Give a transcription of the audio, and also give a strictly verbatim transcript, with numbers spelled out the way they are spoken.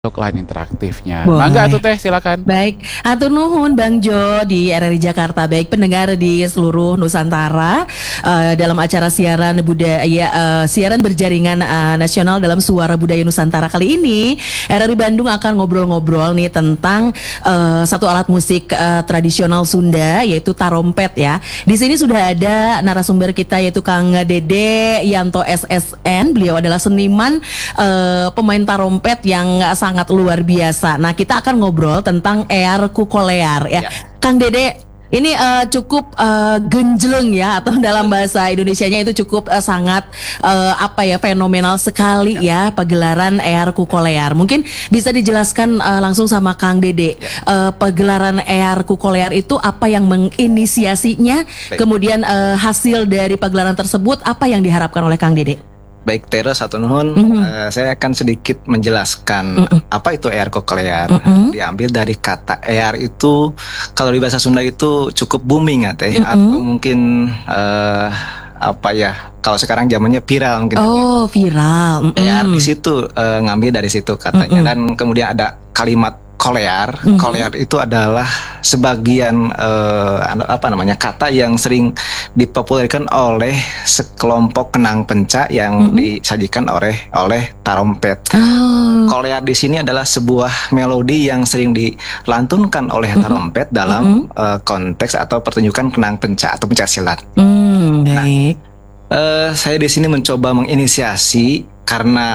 Untuk line interaktifnya. Mangga Boleh. tuh Teh, silakan. Baik, atur nuhun Bang Jo di R R I Jakarta. Baik pendengar di seluruh Nusantara eh, dalam acara siaran budaya eh, siaran berjaringan eh, nasional dalam Suara Budaya Nusantara kali ini, R R I Bandung akan ngobrol-ngobrol nih tentang eh, satu alat musik eh, tradisional Sunda yaitu tarompet ya. Di sini sudah ada narasumber kita yaitu Kang Dede Yanto S S N. Beliau adalah seniman eh, pemain tarompet yang sangat luar biasa. Nah, kita akan ngobrol tentang Ear Kukolear ya. Ya. Kang Dede, ini eh, cukup eh, genjleng ya atau dalam bahasa Indonesianya itu cukup eh, sangat eh, apa ya fenomenal sekali ya pagelaran Ear Kukolear. Mungkin bisa dijelaskan eh, langsung sama Kang Dede eh, pagelaran Ear Kukolear itu apa yang menginisiasinya, Baik. kemudian eh, hasil dari pagelaran tersebut apa yang diharapkan oleh Kang Dede? Baik, Tera satu nuhun. Mhm. Eh, saya akan sedikit menjelaskan Mm-mm. apa itu ear koklear. Mm-mm. Diambil dari kata ear itu, kalau di bahasa Sunda itu cukup booming ya Teh, Mm-mm. atau mungkin eh, apa ya? Kalau sekarang zamannya viral mungkin. Oh, viral. Ear Mm-mm. di situ eh, ngambil dari situ katanya. Mm-mm. Dan kemudian ada kalimat kolear. Mhm. Kolear itu adalah sebagian eh, anu- apa namanya kata yang sering dipopulerkan oleh sekelompok kenang penca yang Mhm. disajikan oleh oleh tarompet. Oh. Kolear di sini adalah sebuah melodi yang sering dilantunkan oleh Mhm. tarompet dalam eh, konteks atau pertunjukan kenang penca atau pencak silat. Hmm, baik. Eh, saya di sini mencoba menginisiasi karena